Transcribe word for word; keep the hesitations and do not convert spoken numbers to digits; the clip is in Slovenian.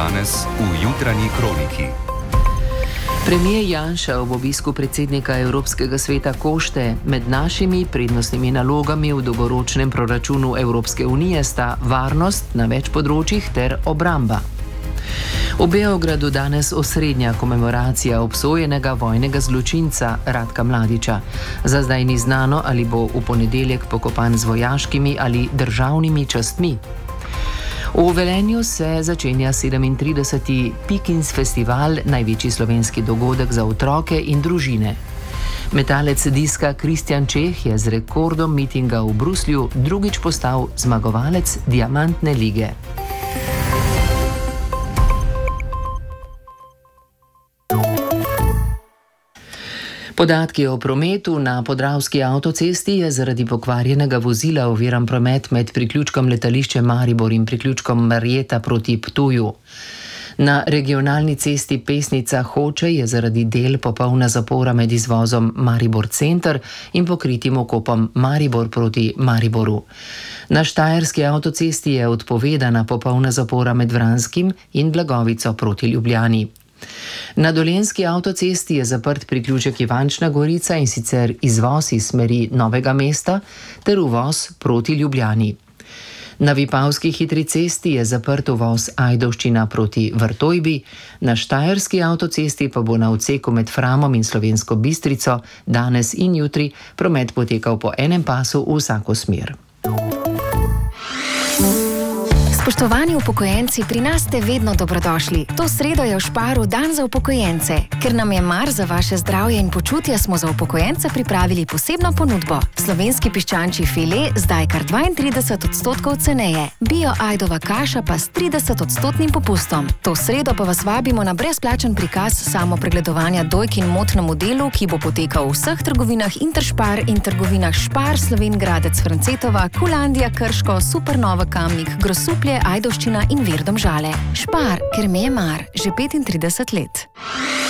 danes v jutranji kroniki. Premijer Janša ob obisku predsednika Evropskega sveta Košte med našimi prednostnimi nalogami v dolgoročnem proračunu Evropske unije sta varnost na več področjih ter obramba. V Beogradu danes osrednja komemoracija obsojenega vojnega zločinca Ratka Mladića. Za zdaj ni znano, ali bo v ponedeljek pokopan z vojaškimi ali državnimi častmi. V Velenju se začenja sedemintrideseti Pikins festival, največji slovenski dogodek za otroke in družine. Metalec diska Kristjan Čeh je z rekordom mitinga v Bruslju drugič postal zmagovalec Diamantne lige. Podatki o prometu na Podravski avtocesti je zaradi pokvarjenega vozila oviran promet med priključkom letališče Maribor in priključkom Marjeta proti Ptuju. Na regionalni cesti Pesnica Hoče je zaradi del popolna zapora med izvozom Maribor Center in pokritim okopom Maribor proti Mariboru. Na Štajerski avtocesti je odpovedana popolna zapora med Vranskim in Blagovico proti Ljubljani. Na Dolenjski avtocesti je zaprt priključek Ivančna Gorica, in sicer izvoz iz smeri Novega mesta ter uvoz proti Ljubljani. Na Vipavski hitri cesti je zaprt uvoz Ajdovščina proti Vrtojbi, na Štajerski avtocesti pa bo na odseku med Framom in Slovensko Bistrico danes in jutri promet potekal po enem pasu v vsako smer. Spoštovani upokojenci, pri nas ste vedno dobrodošli. To sredo je v Šparu dan za upokojence. Ker nam je mar za vaše zdravje in počutje, smo za upokojence pripravili posebno ponudbo. Slovenski piščančji file zdaj kar dvaintrideset odstotkov ceneje. Bio ajdova kaša pa s trideset odstotnim popustom. To sredo pa vas vabimo na brezplačen prikaz samopregledovanja dojk in mot na modelu, ki bo potekal v vseh trgovinah Interšpar in trgovinah Špar, Slovenj-Gradec, Francetova, Kulandija, Krško, Supernova, Kamnik, Grosuplje, Ajdovščina in Vir Domžale. Špar, ker me je mar, že petintrideset let.